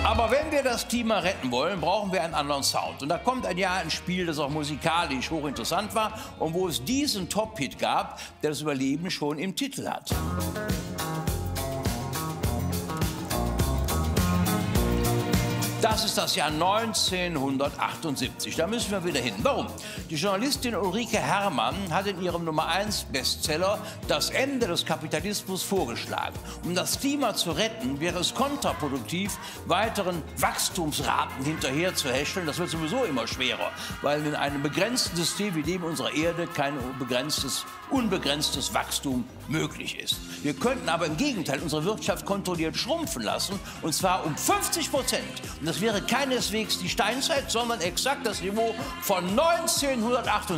Aber wenn wir das Klima retten wollen, brauchen wir einen anderen Sound. Und da kommt ein Jahr ins Spiel, das auch musikalisch hochinteressant war und wo es diesen Top-Hit gab, der das Überleben schon im Titel hat. Das ist das Jahr 1978. Da müssen wir wieder hin. Warum? Die Journalistin Ulrike Herrmann hat in ihrem Nummer-1-Bestseller Das Ende des Kapitalismus vorgeschlagen. Um das Klima zu retten, wäre es kontraproduktiv, weiteren Wachstumsraten hinterher zu hecheln. Das wird sowieso immer schwerer, weil in einem begrenzten System wie dem unserer Erde kein unbegrenztes Wachstum möglich ist. Wir könnten aber im Gegenteil unsere Wirtschaft kontrolliert schrumpfen lassen, und zwar um 50%. Und das wäre keineswegs die Steinzeit, sondern exakt das Niveau von 1978.